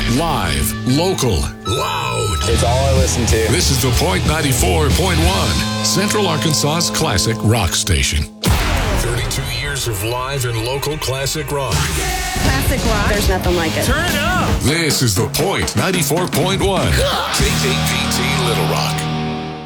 Live, local, loud. It's all I listen to. This is The Point 94.1, Central Arkansas's classic rock station. 32 years of live and local classic rock. Classic rock. There's nothing like it. Turn it up. This is The Point 94.1, KKPT Little Rock.